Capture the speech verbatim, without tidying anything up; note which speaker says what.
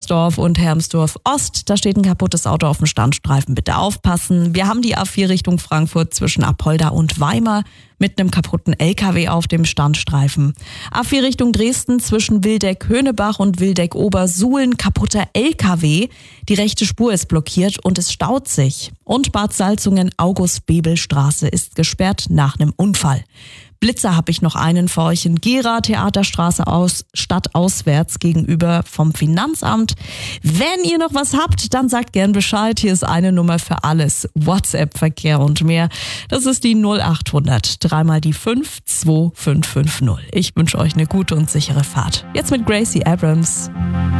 Speaker 1: Hermsdorf und Hermsdorf Ost. Da steht ein kaputtes Auto auf dem Standstreifen. Bitte aufpassen. Wir haben die A vier Richtung Frankfurt zwischen Apolda und Weimar mit einem kaputten L K W auf dem Standstreifen. A vier Richtung Dresden zwischen Wildeck-Höhnebach und Wildeck-Obersuhlen kaputter L K W. Die rechte Spur ist blockiert und es staut sich. Und Bad Salzungen-August-Bebel-Straße ist gesperrt nach einem Unfall. Blitzer habe ich noch einen für euch in Gera, Theaterstraße aus, stadtauswärts gegenüber vom Finanzamt. Wenn ihr noch was habt, dann sagt gern Bescheid. Hier ist eine Nummer für alles. WhatsApp-Verkehr und mehr. Das ist die null acht hundert, dreimal die fünf, zwei fünf fünf null. Ich wünsche euch eine gute und sichere Fahrt. Jetzt mit Gracie Abrams.